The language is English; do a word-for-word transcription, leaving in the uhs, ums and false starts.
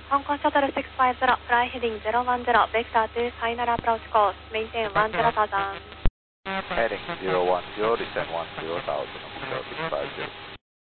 Hong Kong Shuttle six five zero, fly heading zero one zero, vector to final approach course, maintain one zero thousand. Heading zero one zero, descend one zero thousand, Hong Kong six five zero.